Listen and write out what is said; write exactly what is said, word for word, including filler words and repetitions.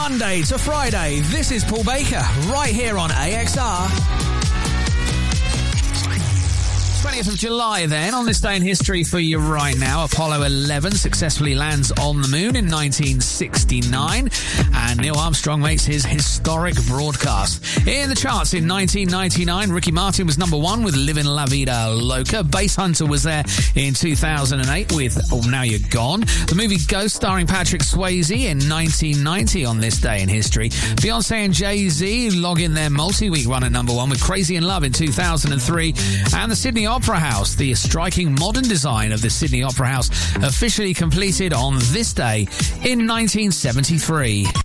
Monday to Friday, this is Paul Baker, right here on A X R. twentieth of July then, on this day in history for you right now, Apollo eleven successfully lands on the moon in nineteen sixty-nine, and Neil Armstrong makes his historic broadcast. In the charts in nineteen ninety-nine, Ricky Martin was number one with Livin' La Vida Loca. Bass Hunter was there in two thousand eight with Oh Now You're Gone. The movie Ghost, starring Patrick Swayze, in nineteen ninety on this day in history. Beyonce and Jay-Z log in their multi-week run at number one with Crazy in Love in two thousand three, and the Sydney Opera House, the striking modern design of the Sydney Opera House, officially completed on this day in nineteen seventy-three.